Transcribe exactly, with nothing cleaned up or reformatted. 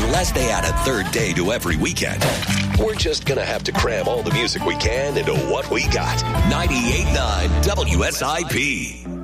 unless they add a third day to every weekend. We're just going to have to cram all the music we can into what we got. ninety-eight point nine W S I P.